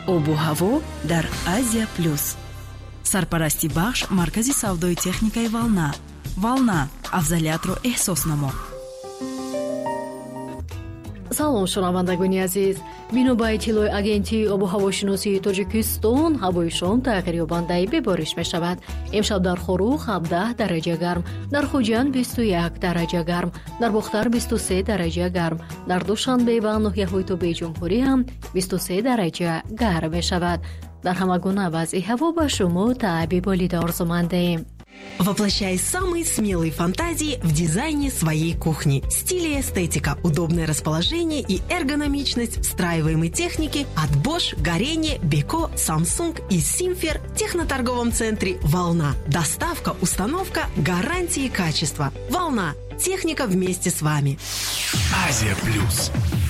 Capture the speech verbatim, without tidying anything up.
обу ҳаво дар Азия плюс. Сарпарасти бахш маркази савдои техникаи Волна. Волна, афзалиятро эҳсос намо. салом шунавандагони азиз, бино ба иттилои агентии обу ҳавошиносии Тоҷикистон, ҳавои шом тағйирёбандаи бебориш мешавад. имшаб дар Хорух ҳабдаҳ дараҷа гарм, дар Хуҷанд бисту як дараҷа гарм, дар Бухтар бисту се дараҷа гарм, дар Душанбе ва ноҳияҳои Тобеҷумҳурӣ ҳам бисту се дараҷа гарм мешавад. Дар ҳама гуна вазъи ҳаво ба шумо таъби болида орзумандем. Воплощай самые смелые фантазии в дизайне своей кухни. Стиль и эстетика, удобное расположение и эргономичность встраиваемой техники от Bosch, Горение, Beko, Samsung и Simfer в техноторговом центре «Волна». Доставка, установка, гарантии качества. «Волна». Техника вместе с вами. Азия плюс.